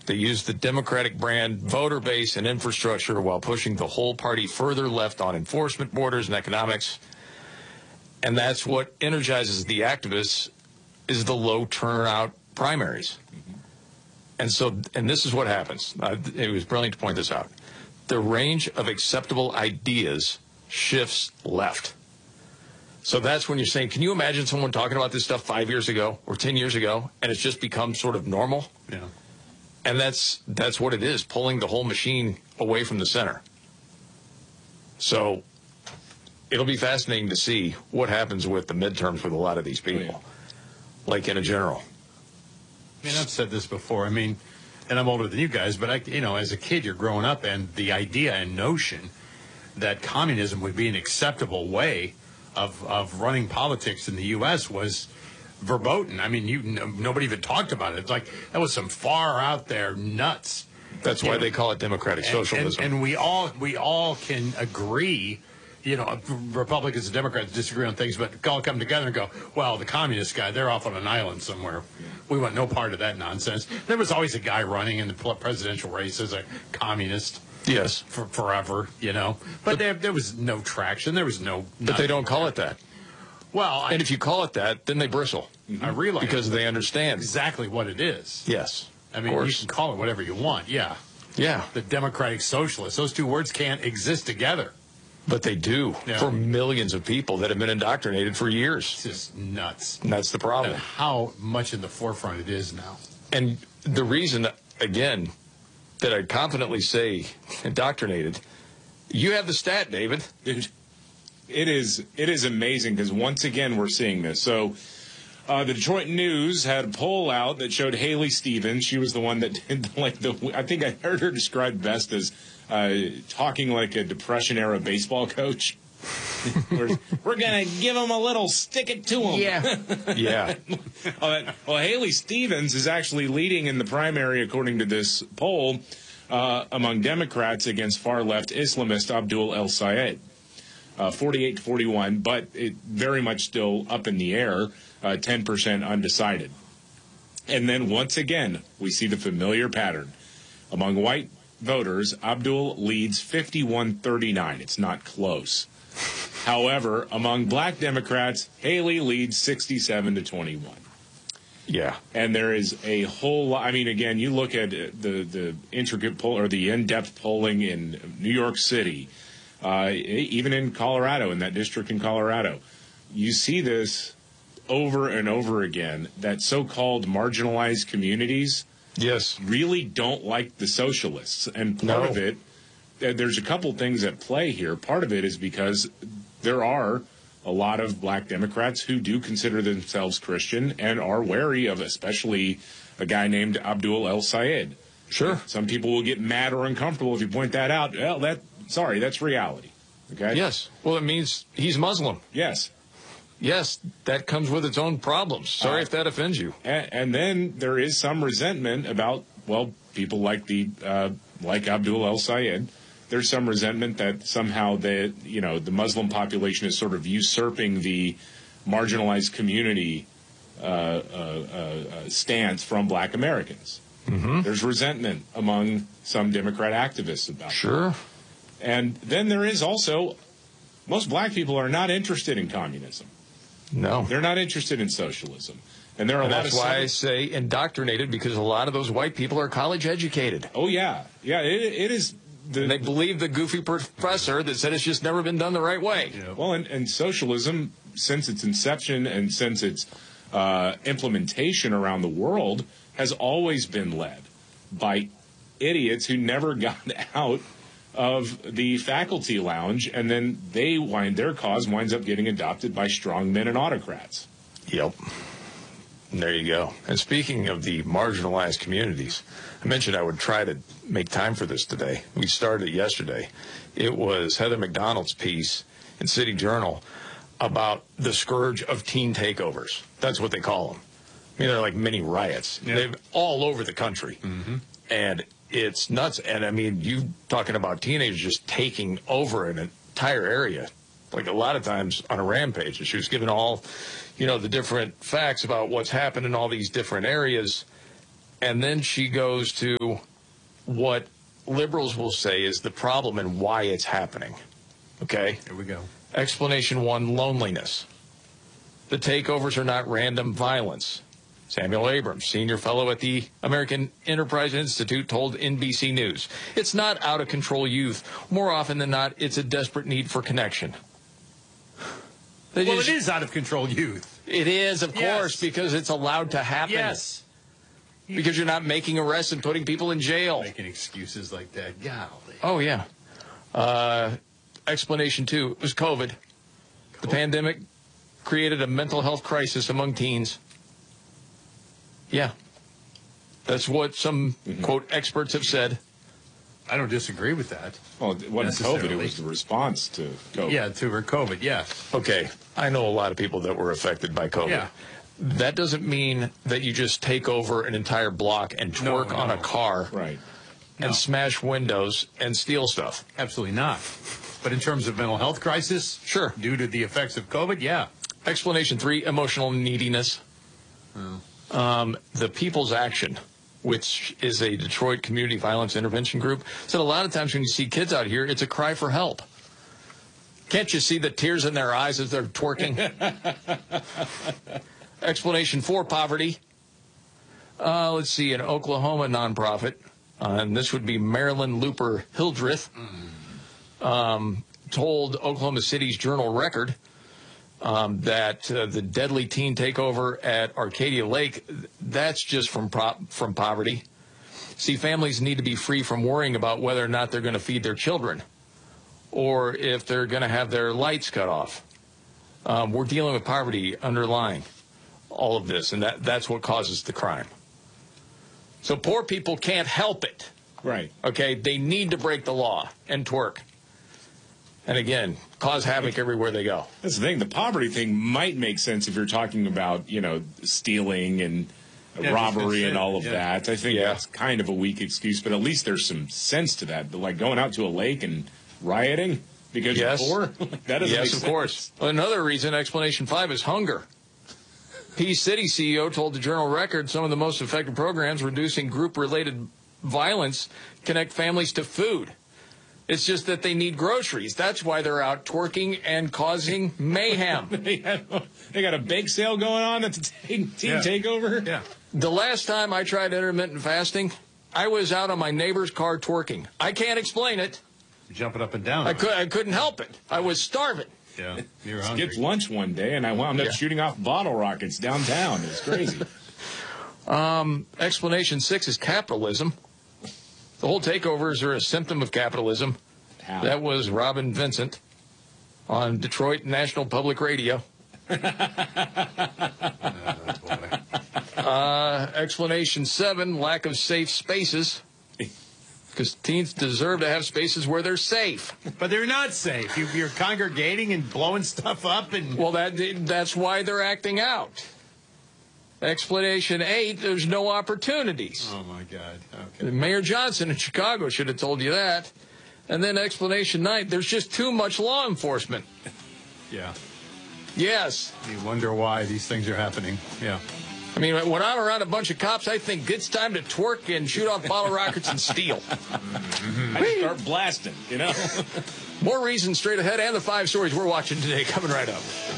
They use the Democratic brand voter base and infrastructure while pushing the whole party further left on enforcement, borders, and economics. And that's what energizes the activists is the low turnout primaries. And this is what happens. It was brilliant to point this out. The range of acceptable ideas shifts left. So that's when you're saying, can you imagine someone talking about this stuff 5 years ago or 10 years ago, and it's just become sort of normal? Yeah. And that's what it is, pulling the whole machine away from the center. So it'll be fascinating to see what happens with the midterms with a lot of these people, like in a general. I mean, I've said this before. I mean, and I'm older than you guys, but as a kid, you're growing up, and the idea and notion that communism would be an acceptable way of running politics in the U.S. was verboten. I mean, nobody even talked about it. It's like that was some far out there nuts. That's why they call it democratic socialism. And we all can agree. Republicans and Democrats disagree on things, but all come together and go, well, the communist guy, they're off on an island somewhere. We want no part of that nonsense. There was always a guy running in the presidential race as a communist. Yes. For forever, But there was no traction. There was no... But they don't call it that. Well... And if you call it that, then they bristle. I realize. Because they understand. Exactly what it is. Yes. I mean, you can call it whatever you want, yeah. Yeah. The democratic socialist. Those two words can't exist together. But they do for millions of people that have been indoctrinated for years. It's just nuts. And that's the problem. And how much in the forefront it is now. And the reason, again, that I'd confidently say indoctrinated, you have the stat, David. It is amazing because once again we're seeing this. So the Detroit News had a poll out that showed Haley Stevens. She was the one that did I think I heard her described best as talking like a Depression-era baseball coach. We're going to give them a little stick it to them. Yeah. Yeah. Well, Haley Stevens is actually leading in the primary, according to this poll, among Democrats against far-left Islamist Abdul El Sayed. 48-41, but it very much still up in the air, 10% undecided. And then once again, we see the familiar pattern. Among white voters, Abdul leads 51-39. It's not close. However, among black Democrats, Haley leads 67-21. Yeah. And there is a whole lot. I mean, again, you look at the intricate poll or the in-depth polling in New York City, even in Colorado, in that district in Colorado. You see this over and over again, that so-called marginalized communities really don't like the socialists. And part of it, there's a couple things at play here. Part of it is because there are a lot of black Democrats who do consider themselves Christian and are wary of especially a guy named Abdul El Sayed. Sure. Some people will get mad or uncomfortable if you point that out. Well, that's reality. Okay? Yes. Well, it means he's Muslim. Yes. Yes, that comes with its own problems. Sorry if that offends you. And then there is some resentment about, people like like Abdul El Sayed. There's some resentment that somehow the Muslim population is sort of usurping the marginalized community stance from black Americans. Mm-hmm. There's resentment among some Democrat activists about that. Sure. And then there is also, most black people are not interested in communism. No. They're not interested in socialism. And there are a lot of... That's why I say indoctrinated, because a lot of those white people are college educated. Oh, yeah. Yeah, it is... And they believe the goofy professor that said it's just never been done the right way. Yeah. Well, and socialism, since its inception and since its implementation around the world, has always been led by idiots who never got out of the faculty lounge, and then their cause winds up getting adopted by strongmen and autocrats. Yep. And there you go. And speaking of the marginalized communities, I mentioned I would try to make time for this today. We started it yesterday. It was Heather McDonald's piece in City Journal about the scourge of teen takeovers. That's what they call them. I mean, they're like mini riots. Yeah. They're all over the country. Mm-hmm. And it's nuts. And, I mean, you talking about teenagers just taking over an entire area, like a lot of times on a rampage. And she was giving all, the different facts about what's happened in all these different areas. And then she goes to what liberals will say is the problem and why it's happening. Okay? Here we go. Explanation 1, loneliness. The takeovers are not random violence. Samuel Abrams, senior fellow at the American Enterprise Institute, told NBC News. It's not out-of-control youth. More often than not, it's a desperate need for connection. It is out-of-control youth. It is, of course, because it's allowed to happen. Yes. Because you're not making arrests and putting people in jail. Making excuses like that. Golly. Oh, yeah. Explanation 2 was COVID. The pandemic created a mental health crisis among teens. Yeah. That's what some, quote, experts have said. I don't disagree with that. Well, it wasn't COVID, it was the response to COVID. Yeah, to COVID, yes. Okay. I know a lot of people that were affected by COVID. Yeah. That doesn't mean that you just take over an entire block and twerk on a car Right. and smash windows and steal stuff. Absolutely not. But in terms of mental health crisis, Sure. due to the effects of COVID, yeah. Explanation 3, emotional neediness. The People's Action, which is a Detroit community violence intervention group, said a lot of times when you see kids out here, it's a cry for help. Can't you see the tears in their eyes as they're twerking? Explanation 4, poverty. Let's see, an Oklahoma nonprofit, and this would be Marilyn Looper Hildreth, told Oklahoma City's Journal Record that the deadly teen takeover at Arcadia Lake, that's just from poverty. See, families need to be free from worrying about whether or not they're going to feed their children or if they're going to have their lights cut off. We're dealing with poverty underlying all of this, and that's what causes the crime. So poor people can't help it. Right. Okay? They need to break the law and twerk. And again, cause havoc everywhere they go. That's the thing. The poverty thing might make sense if you're talking about, stealing and robbery and all of that. I think that's kind of a weak excuse, but at least there's some sense to that. But like going out to a lake and rioting because you're poor? That doesn't make sense. Of course. Another reason, explanation 5, is hunger. Peace City CEO told the Journal Record some of the most effective programs reducing group-related violence connect families to food. It's just that they need groceries. That's why they're out twerking and causing mayhem. They got a bake sale going on at the teen takeover? Yeah. The last time I tried intermittent fasting, I was out on my neighbor's car twerking. I can't explain it. Jumping up and down. I couldn't help it. I was starving. Yeah. You're hungry. Skipped lunch one day, and I wound up shooting off bottle rockets downtown. It was crazy. Explanation 6 is capitalism. The whole takeovers are a symptom of capitalism. How? That was Robin Vincent on Detroit National Public Radio. Explanation 7, lack of safe spaces. Because teens deserve to have spaces where they're safe. But they're not safe. You're congregating and blowing stuff up. Well, that's why they're acting out. Explanation 8, there's no opportunities. Oh, my God. Okay. Mayor Johnson in Chicago should have told you that. And then explanation 9, there's just too much law enforcement. Yeah. Yes. You wonder why these things are happening. Yeah. I mean, when I'm around a bunch of cops, I think it's time to twerk and shoot off bottle rockets and steal. I just start blasting, More reasons straight ahead and the 5 stories we're watching today coming right up.